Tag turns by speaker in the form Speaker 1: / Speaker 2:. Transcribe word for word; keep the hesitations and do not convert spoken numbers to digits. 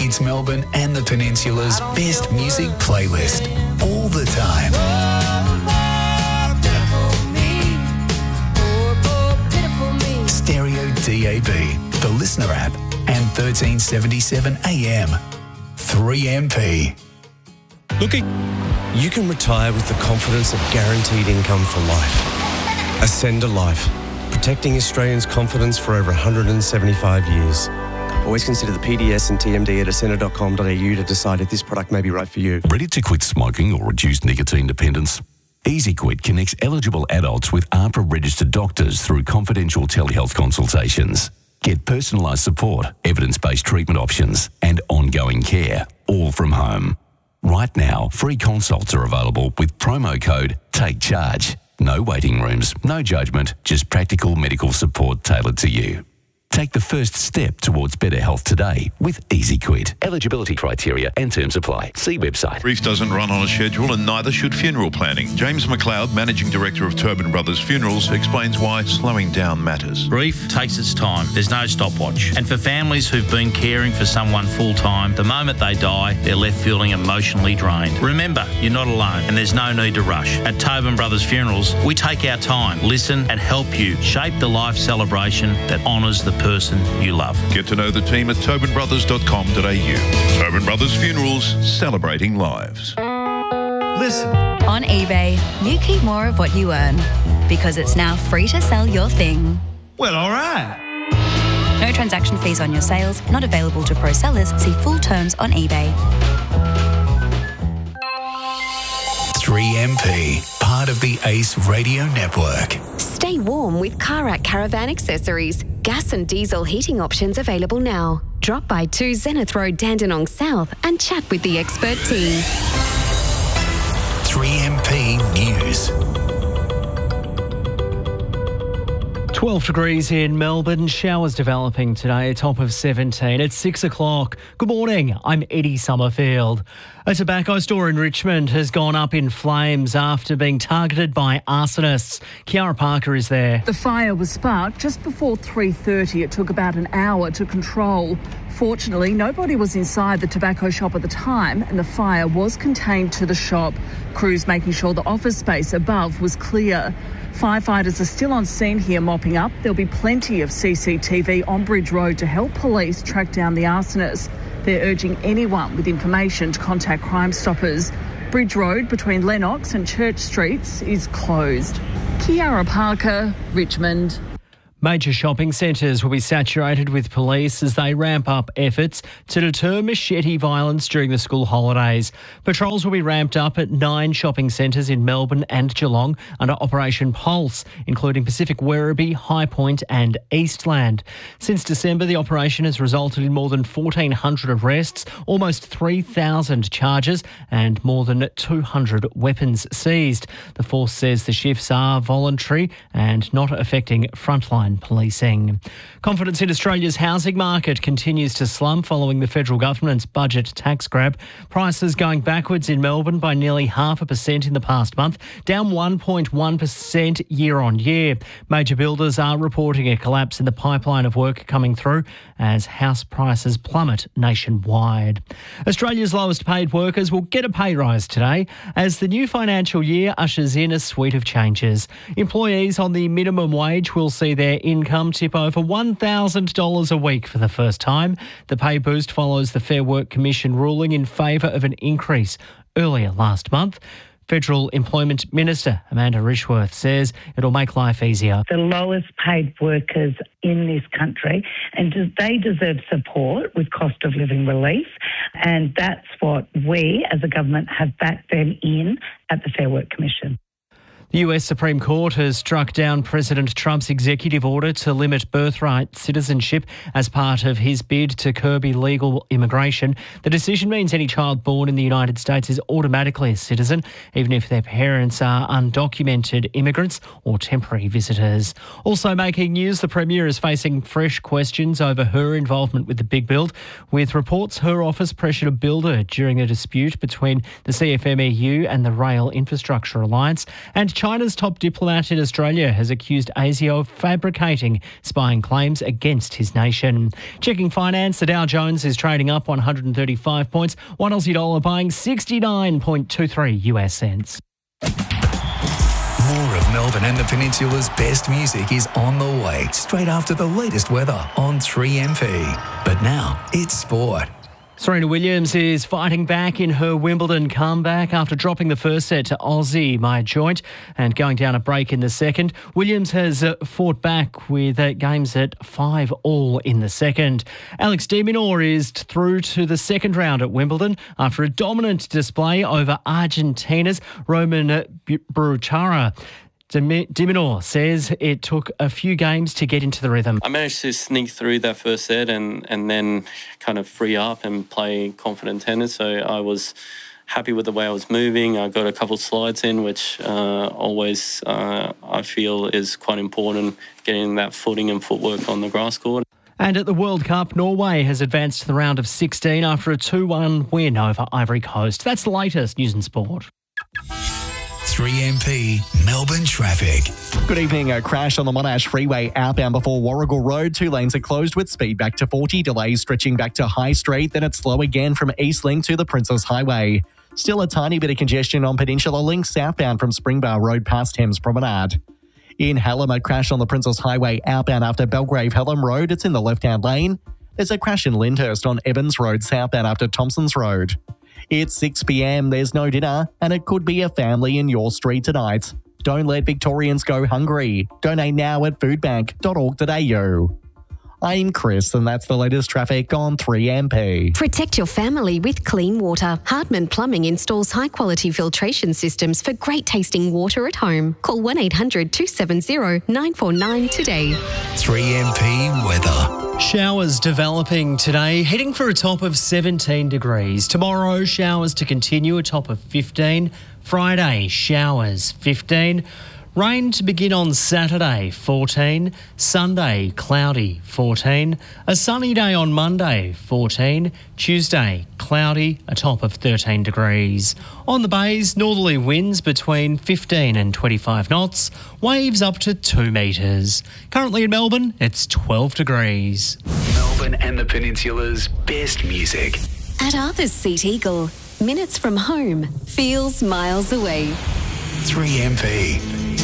Speaker 1: It's Melbourne and the Peninsula's best music playlist all the time. Stereo D A B, the Listener app, and thirteen seventy-seven A M. three M P.
Speaker 2: Looking, you can retire with the confidence of guaranteed income for life. Ascender Life, protecting Australians' confidence for over one hundred seventy-five years. Always consider the P D S and T M D at ascender dot com dot a u to decide if this product may be right for you.
Speaker 3: Ready to quit smoking or reduce nicotine dependence? EasyQuit connects eligible adults with A H P R-registered doctors through confidential telehealth consultations. Get personalised support, evidence-based treatment options and ongoing care, all from home. Right now, free consults are available with promo code TAKECHARGE. No waiting rooms, no judgment, just practical medical support tailored to you. Take the first step towards better health today with EasyQuit. Eligibility criteria and terms apply. See website.
Speaker 4: Grief doesn't run on a schedule and neither should funeral planning. James McLeod, Managing Director of Tobin Brothers Funerals, explains why slowing down matters.
Speaker 5: Grief takes its time. There's no stopwatch. And for families who've been caring for someone full-time, the moment they die, they're left feeling emotionally drained. Remember, you're not alone and there's no need to rush. At Tobin Brothers Funerals, we take our time, listen and help you shape the life celebration that honours the person you love.
Speaker 4: Get to know the team at tobin brothers dot com dot a u. Tobin Brothers Funerals, celebrating lives.
Speaker 6: Listen.
Speaker 7: On eBay, you keep more of what you earn because it's now free to sell your thing.
Speaker 6: Well, all right.
Speaker 7: No transaction fees on your sales, not available to pro sellers. See full terms on eBay.
Speaker 1: three M P, part of the Ace Radio Network.
Speaker 8: Stay warm with Karak Caravan Accessories. Gas and diesel heating options available now. Drop by two Zenith Road, Dandenong South and chat with the expert team.
Speaker 1: three M P News.
Speaker 9: twelve degrees in Melbourne, showers developing today, a top of seventeen at six o'clock. Good morning, I'm Eddie Summerfield. A tobacco store in Richmond has gone up in flames after being targeted by arsonists. Kiara Parker is there.
Speaker 10: The fire was sparked just before three thirty. It took about an hour to control. Fortunately, nobody was inside the tobacco shop at the time and the fire was contained to the shop. Crews making sure the office space above was clear. Firefighters are still on scene here mopping up. There'll be plenty of C C T V on Bridge Road to help police track down the arsonists. They're urging anyone with information to contact Crime Stoppers. Bridge Road between Lennox and Church Streets is closed. Kiara Parker, Richmond.
Speaker 9: Major shopping centres will be saturated with police as they ramp up efforts to deter machete violence during the school holidays. Patrols will be ramped up at nine shopping centres in Melbourne and Geelong under Operation Pulse, including Pacific Werribee, High Point and Eastland. Since December, the operation has resulted in more than fourteen hundred arrests, almost three thousand charges and more than two hundred weapons seized. The force says the shifts are voluntary and not affecting frontline policing. Confidence in Australia's housing market continues to slump following the federal government's budget tax grab. Prices going backwards in Melbourne by nearly half a percent in the past month, down one point one percent year on year. Major builders are reporting a collapse in the pipeline of work coming through as house prices plummet nationwide. Australia's lowest paid workers will get a pay rise today as the new financial year ushers in a suite of changes. Employees on the minimum wage will see their income tip over one thousand dollars a week for the first time. The pay boost follows the Fair Work Commission ruling in favour of an increase earlier last month. Federal Employment Minister Amanda Rishworth says it'll make life easier.
Speaker 11: The lowest paid workers in this country, and they deserve support with cost of living relief, and that's what we as a government have backed them in at the Fair Work Commission.
Speaker 9: The U S Supreme Court has struck down President Trump's executive order to limit birthright citizenship as part of his bid to curb illegal immigration. The decision means any child born in the United States is automatically a citizen, even if their parents are undocumented immigrants or temporary visitors. Also making news, the Premier is facing fresh questions over her involvement with the big build, with reports her office pressured a builder during a dispute between the C F M E U and the Rail Infrastructure Alliance, and China's top diplomat in Australia has accused ASIO of fabricating spying claims against his nation. Checking finance, the Dow Jones is trading up one hundred thirty-five points, one Aussie dollar buying sixty-nine point two three U S cents.
Speaker 1: More of Melbourne and the Peninsula's best music is on the way, straight after the latest weather on three M P. But now, it's sport.
Speaker 9: Serena Williams is fighting back in her Wimbledon comeback after dropping the first set to Aussie Maya Joint and going down a break in the second. Williams has uh, fought back with uh, games at five all in the second. Alex de Minaur is through to the second round at Wimbledon after a dominant display over Argentina's Roman Bautista. De Minaur says it took a few games to get into the rhythm.
Speaker 12: I managed to sneak through that first set and, and then kind of free up and play confident tennis. So I was happy with the way I was moving. I got a couple of slides in, which uh, always uh, I feel is quite important, getting that footing and footwork on the grass court.
Speaker 9: And at the World Cup, Norway has advanced to the round of sixteen after a two one win over Ivory Coast. That's the latest news and sport.
Speaker 1: three M P Melbourne traffic.
Speaker 13: Good evening. A crash on the Monash Freeway outbound before Warrigal Road. Two lanes are closed with speed back to forty. Delays stretching back to High Street. Then it's slow again from Eastlink to the Princess Highway. Still a tiny bit of congestion on Peninsula Link southbound from Springbar Road past Thames Promenade. In Hallam, a crash on the Princess Highway outbound after Belgrave Hallam Road. It's in the left-hand lane. There's a crash in Lyndhurst on Evans Road southbound after Thompson's Road. It's six p m, there's no dinner, and it could be a family in your street tonight. Don't let Victorians go hungry. Donate now at foodbank dot org dot a u. I'm Chris, and that's the latest traffic on three M P.
Speaker 8: Protect your family with clean water. Hartman Plumbing installs high-quality filtration systems for great-tasting water at home. Call one eight hundred two seven zero nine four nine today.
Speaker 1: three M P weather.
Speaker 9: Showers developing today, heading for a top of seventeen degrees. Tomorrow, showers to continue, a top of fifteen. Friday, showers, fifteen. Rain to begin on Saturday, fourteen. Sunday, cloudy, fourteen. A sunny day on Monday, fourteen. Tuesday, cloudy, a top of thirteen degrees. On the bays, northerly winds between fifteen and twenty-five knots. Waves up to two metres. Currently in Melbourne, it's twelve degrees.
Speaker 1: Melbourne and the Peninsula's best music.
Speaker 8: At Arthur's Seat Eagle, minutes from home, feels miles away.
Speaker 1: three M P.